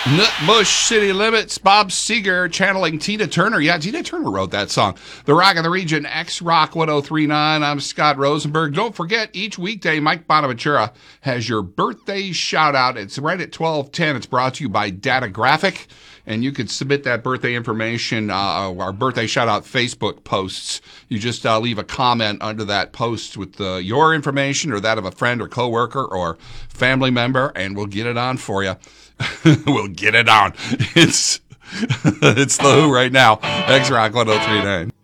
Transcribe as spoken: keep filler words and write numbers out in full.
Nutbush City Limits, Bob Seger channeling Tina Turner. Yeah, Tina Turner wrote that song. The Rock of the Region, X-Rock ten thirty-nine. I'm Scott Rosenberg. Don't forget, each weekday, Mike Bonaventura has your birthday shout-out. It's right at twelve ten. It's brought to you by Data Graphic, and you can submit that birthday information, uh, our birthday shout-out Facebook posts. You just uh, leave a comment under that post with uh, your information or that of a friend or coworker or family member, and we'll get it on for you. We'll get it on. It's it's the Who right now. X-Rock ten thirty-nine.